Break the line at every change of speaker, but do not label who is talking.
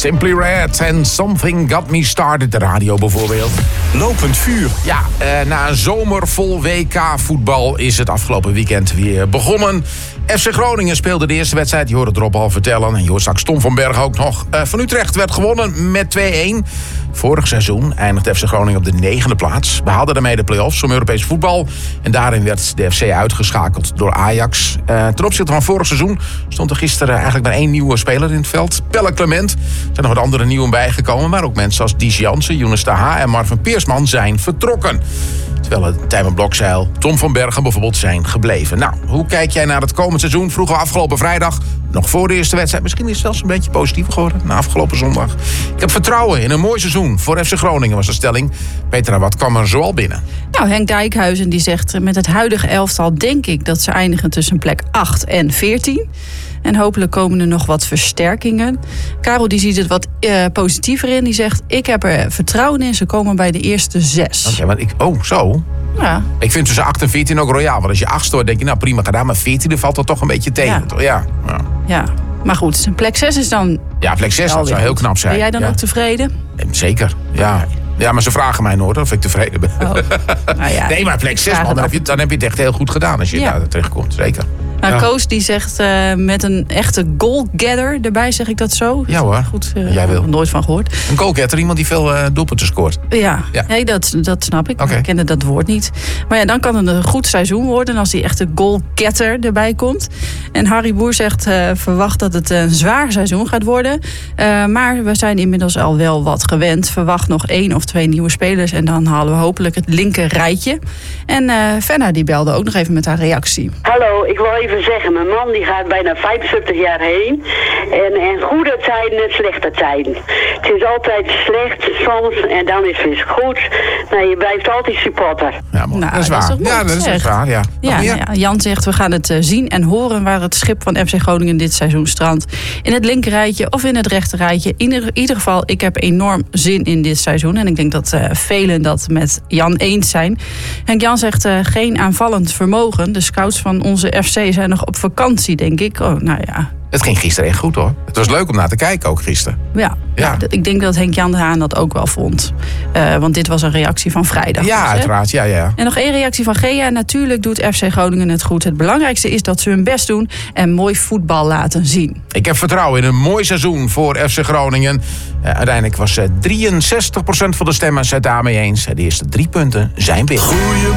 Simply Red en Something Got Me Started, de radio bijvoorbeeld.
Lopend vuur.
Ja, na een zomer vol WK-voetbal is het afgelopen weekend weer begonnen. FC Groningen speelde de eerste wedstrijd, je hoort het Rob al vertellen. En je hoort straks Tom van Berg ook nog. Van Utrecht werd gewonnen met 2-1. Vorig seizoen eindigde FC Groningen op de 9e plaats. We haalden daarmee de play-offs om Europees voetbal. En daarin werd de FC uitgeschakeld door Ajax. Ten opzichte van vorig seizoen stond er gisteren eigenlijk maar 1 nieuwe speler in het veld. Pelle Clement. Er zijn nog wat andere nieuwen bijgekomen. Maar ook mensen als Dies Jansen, Younes Taha en Marvin Peersman zijn vertrokken. Terwijl Tijmen Blokzeil, Tom van Bergen bijvoorbeeld zijn gebleven. Nou, hoe kijk jij naar het komend seizoen? Vroeger afgelopen vrijdag, nog voor de eerste wedstrijd. Misschien is het zelfs een beetje positiever geworden na afgelopen zondag. Ik heb vertrouwen in een mooi seizoen voor FC Groningen, was de stelling. Petra, wat kwam er zoal binnen?
Nou, Henk Dijkhuizen die zegt, met het huidige elftal denk ik dat ze eindigen tussen plek 8 en 14. En hopelijk komen er nog wat versterkingen. Karel die ziet het wat positiever in. Die zegt, ik heb er vertrouwen in. Ze komen bij de eerste 6.
Oké, maar zo?
Ja.
Ik vind tussen 8 en 14 ook royaal. Want als je 8 stoort, denk je, nou prima gedaan. Maar 14 valt er toch een beetje tegen.
Ja. Ja. Maar goed, plek 6 is dan...
Ja, plek 6 zou heel knap zijn.
Ben jij dan ook tevreden?
Zeker, ja.
Okay.
Ja, maar ze vragen mij nooit of ik tevreden ben.
Oh. Nou ja,
nee, maar plek 6, man, dan heb je het echt heel goed gedaan als je daar terechtkomt. Zeker.
Nou, Koos die zegt met een echte goalgetter erbij, zeg ik dat zo?
Ja hoor,
goed,
jij wil.
Nooit van gehoord.
Een goalgetter, iemand die veel doelpunten scoort.
Ja. Nee, dat snap ik.
Okay.
Ik kende dat woord niet. Maar ja, dan kan het een goed seizoen worden als die echte goalgetter erbij komt. En Harry Boer zegt, verwacht dat het een zwaar seizoen gaat worden. Maar we zijn inmiddels al wel wat gewend. Verwacht nog 1 of 2 nieuwe spelers en dan halen we hopelijk het linker rijtje. En Fenna die belde ook nog even met haar reactie.
Hallo, ik wil even zeggen, mijn man die gaat bijna 75 jaar heen. En goede tijden en slechte tijden. Het is altijd slecht soms en dan is het weer goed. Nou, je blijft altijd supporter.
Ja, nou, dat is waar. Dat is waar, ja.
Jan zegt, we gaan het zien en horen waar het schip van FC Groningen dit seizoen strandt. In het linker rijtje of in het rechter rijtje. In ieder geval, ik heb enorm zin in dit seizoen. En ik denk dat velen dat met Jan eens zijn. Henk Jan zegt, geen aanvallend vermogen. De scouts van onze FC zijn nog op vakantie, denk ik. Oh, nou ja.
Het ging gisteren echt goed, hoor. Het was leuk om naar te kijken ook gisteren.
Ja. Ik denk dat Henk Jan de Haan dat ook wel vond. Want dit was een reactie van vrijdag.
Ja, dus, uiteraard. Ja.
En nog 1 reactie van Gea. Natuurlijk doet FC Groningen het goed. Het belangrijkste is dat ze hun best doen en mooi voetbal laten zien.
Ik heb vertrouwen in een mooi seizoen voor FC Groningen. Uiteindelijk was 63% van de stemmers het daarmee eens. De eerste 3 punten zijn binnen.